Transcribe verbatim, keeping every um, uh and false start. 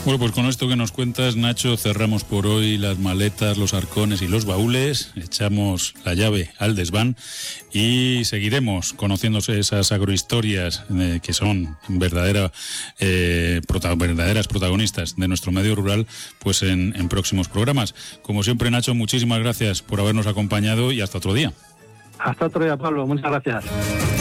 Bueno, pues con esto que nos cuentas, Nacho, cerramos por hoy las maletas, los arcones y los baúles, echamos la llave al desván y seguiremos conociéndose esas agrohistorias eh, que son verdadera, eh, prota- verdaderas protagonistas de nuestro medio rural, pues en, en próximos programas. Como siempre, Nacho, muchísimas gracias por habernos acompañado y hasta otro día. Hasta otro día, Pablo. Muchas gracias.